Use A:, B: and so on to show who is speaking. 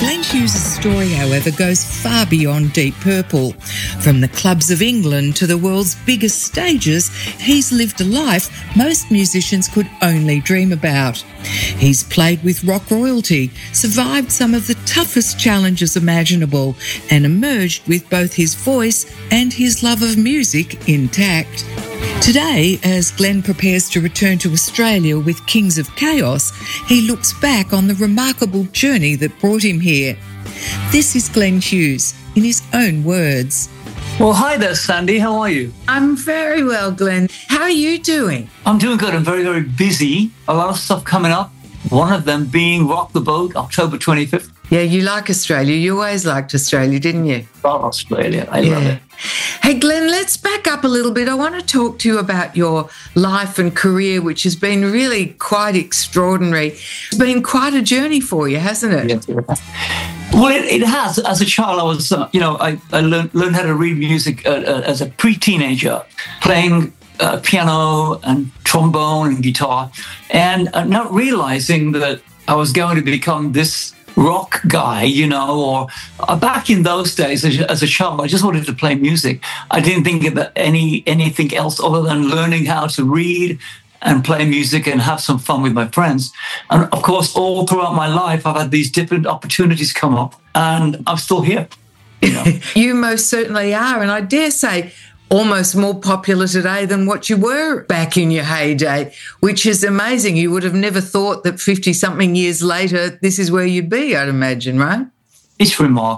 A: Glenn Hughes' story, however, goes far beyond Deep Purple. From the clubs of England to the world's biggest stages, he's lived a life most musicians could only dream about. He's played with rock royalty, survived some of the toughest challenges imaginable, and emerged with both his voice and his love of music intact. Today, as Glenn prepares to return to Australia with Kings of Chaos, he looks back on the remarkable journey that brought him here. This is Glenn Hughes, in his own words.
B: Well, hi there, Sandy. How are you?
A: I'm very well, Glenn. How are you doing?
B: I'm doing good. I'm very, very busy. A lot of stuff coming up. One of them being Rock the Boat, October 25th.
A: Yeah, you like Australia. You always liked Australia, didn't you?
B: Love Australia. I love it.
A: Hey, Glenn, let's back up a little bit. I want to talk to you about your life and career, which has been really quite extraordinary. It's been quite a journey for you, hasn't it?
B: Yes, well, it has. As a child, I was, I learned how to read music as a pre-teenager, playing piano and trombone and guitar, and not realizing that I was going to become this rock guy, or back in those days as a child, I just wanted to play music. I didn't think about anything else other than learning how to read and play music and have some fun with my friends. And of course, all throughout my life, I've had these different opportunities come up, and I'm still here.
A: You most certainly are, and I dare say almost more popular today than what you were back in your heyday, which is amazing. You would have never thought that 50-something years later, this is where you'd be, I'd imagine, right?
B: It's remarkable.